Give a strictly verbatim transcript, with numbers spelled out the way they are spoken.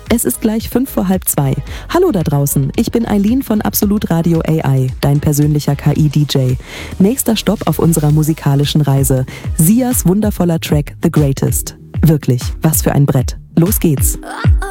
Es ist gleich fünf vor halb zwei. Hallo da draußen, ich bin Eileen von Absolut Radio A I, dein persönlicher K I-D J. Nächster Stopp auf unserer musikalischen Reise. Sias wundervoller Track The Greatest. Wirklich, was für ein Brett. Los geht's.